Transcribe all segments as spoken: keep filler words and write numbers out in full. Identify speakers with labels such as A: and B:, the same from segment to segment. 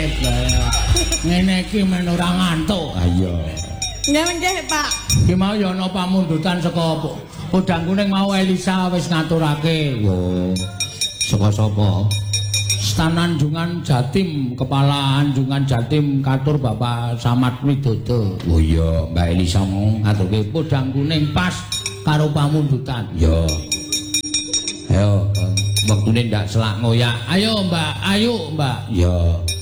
A: sip ngene iki men ora ngantuk.
B: Ah iya.
C: Nggih nggih Pak.
A: Ki mau ya ana pamundutan saka Podang Kuning mau Elisa wis ngaturake.
B: Yo. Saka sapa?
A: Stan Anjungan Jatim, Kepala Anjungan Jatim katur Bapak Samad Widodo.
B: Oh iya, Mbak Elisa mau ngaturke
A: Podang Kuning pas karo pamundutan.
B: Yo. Ayo, wektune ndak selak ngoyak.
A: Ayo Mbak, ayo Mbak.
B: Yo.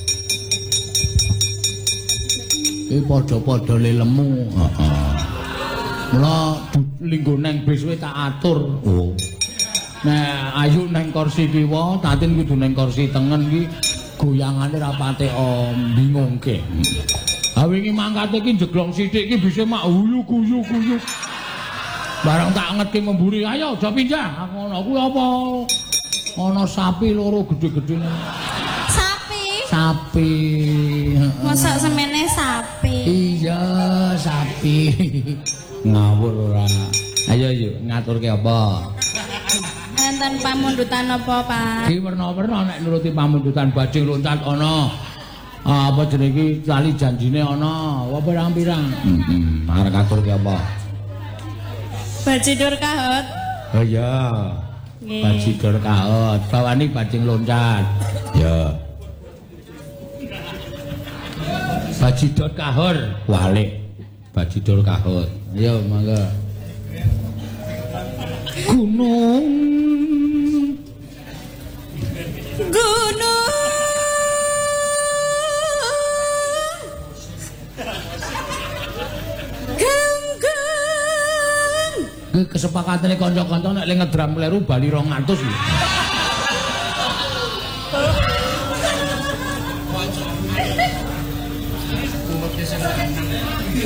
A: Iki padha-padha lelemu.
B: Heeh.
A: Mula linggo neng bis wis tak atur.
B: Oh.
A: Nah, ayu neng kursi kiwa, tatin kudu neng kursi tengen iki goyangane ra pate om bingungke. Ha wingi mangkate iki jeglong sithik iki bisa mak huyu guyu guyu. Barang tak ngerti memburi, ayo aja pindah. Ngono kuwi apa? Ana sapi loro gede-gede.
C: Sapi.
A: Sapi.
C: Masak semene sapi.
A: Iya, sapi.
B: Ngawur ora. Ayo yuk ngaturke apa?
C: Enten pamundutan apa, Pak?
A: Ki werna-werna nek nuruti pamundutan bajing loncat ana. Apa jenenge iki tali janjine ana, apa pirang-pirang.
B: Heeh, arep ngaturke apa?
C: Bajidur kahot.
A: Oh iya.
C: Nggih.
A: Bajidor kaot, bawani bajing loncat.
B: Ya.
A: Bajidor kahor,
B: Walik. Bajidor kahut.
A: Ayo mangga. Gunung
C: Gunung Ganggang.
A: Ki kesepakatane kanca-kanca nek le ngedram kleru bali rong atus lho.